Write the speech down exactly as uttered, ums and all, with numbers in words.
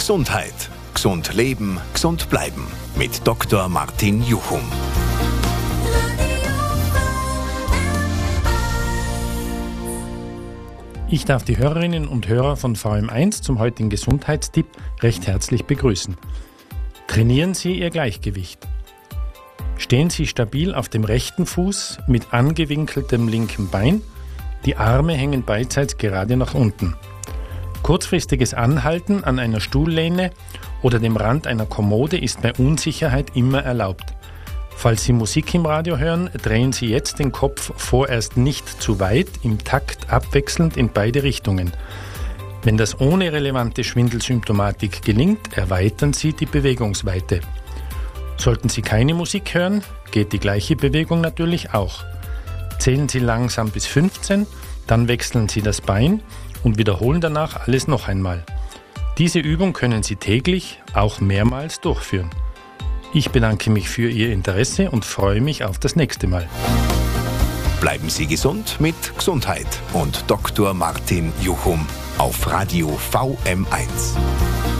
Gesundheit. Gesund leben, gesund bleiben. Mit Doktor Martin Juchum. Ich darf die Hörerinnen und Hörer von V M eins zum heutigen Gesundheitstipp recht herzlich begrüßen. Trainieren Sie Ihr Gleichgewicht. Stehen Sie stabil auf dem rechten Fuß mit angewinkeltem linken Bein. Die Arme hängen beidseits gerade nach unten. Kurzfristiges Anhalten an einer Stuhllehne oder dem Rand einer Kommode ist bei Unsicherheit immer erlaubt. Falls Sie Musik im Radio hören, drehen Sie jetzt den Kopf vorerst nicht zu weit, im Takt abwechselnd in beide Richtungen. Wenn das ohne relevante Schwindelsymptomatik gelingt, erweitern Sie die Bewegungsweite. Sollten Sie keine Musik hören, geht die gleiche Bewegung natürlich auch. Zählen Sie langsam bis fünfzehn, dann wechseln Sie das Bein und wiederholen danach alles noch einmal. Diese Übung können Sie täglich, auch mehrmals durchführen. Ich bedanke mich für Ihr Interesse und freue mich auf das nächste Mal. Bleiben Sie gesund mit Gesundheit und Doktor Martin Juchum auf Radio V M eins.